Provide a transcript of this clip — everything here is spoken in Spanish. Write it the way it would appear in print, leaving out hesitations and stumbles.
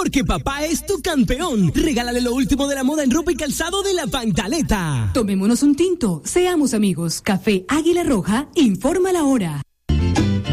porque papá es tu campeón. Regálale lo último de la moda en ropa y calzado de La Pantaleta. Tomémonos un tinto, seamos amigos. Café Águila Roja, informa la hora.